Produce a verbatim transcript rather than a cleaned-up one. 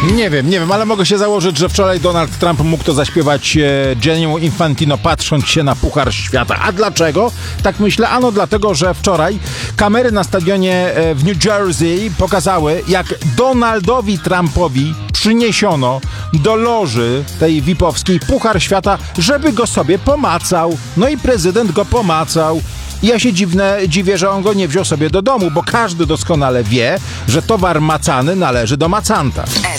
Nie wiem, nie wiem, ale mogę się założyć, że wczoraj Donald Trump mógł to zaśpiewać e, Giannią Infantino, patrząc się na Puchar Świata. A dlaczego? Tak myślę, ano dlatego, że wczoraj kamery na stadionie e, w New Jersey pokazały, jak Donaldowi Trumpowi przyniesiono do loży tej V I P-owskiej Puchar Świata, żeby go sobie pomacał. No i prezydent go pomacał. I ja się dziwne, dziwię, że on go nie wziął sobie do domu, bo każdy doskonale wie, że towar macany należy do macanta.